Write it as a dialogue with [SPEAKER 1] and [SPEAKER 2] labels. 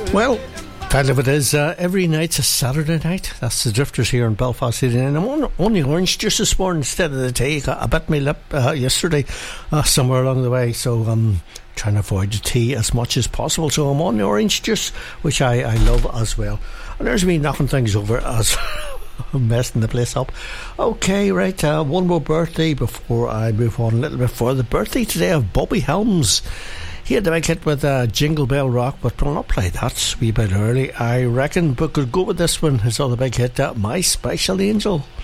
[SPEAKER 1] Well, kind of it is. Every night's a Saturday night. That's the Drifters here in Belfast City. And I'm only orange juice this morning instead of the tea. I bit my lip yesterday somewhere along the way. So I'm trying to avoid the tea as much as possible. So I'm on the orange juice, which I love as well. And there's me knocking things over as I'm messing the place up. Okay, right. One more birthday before I move on a little bit further. The birthday today of Bobby Helms. He had the big hit with Jingle Bell Rock, but we'll not play that a wee bit early, I reckon. But could go with this one, his other big hit, My Special Angel.